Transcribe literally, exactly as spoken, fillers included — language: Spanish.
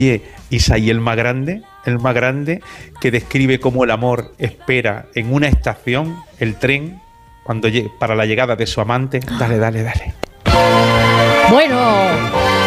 Oye, Isaí el más grande, el más grande, que describe cómo el amor espera en una estación el tren cuando llegue, para la llegada de su amante. Dale, dale, dale. Bueno.